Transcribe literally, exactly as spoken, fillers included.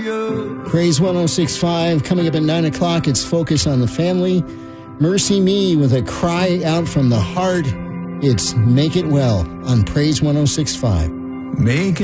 go. Praise one oh six point five. Coming up at nine o'clock, it's Focus on the Family. Mercy Me with a cry out from the heart. It's Make It Well on Praise one oh six point five. Make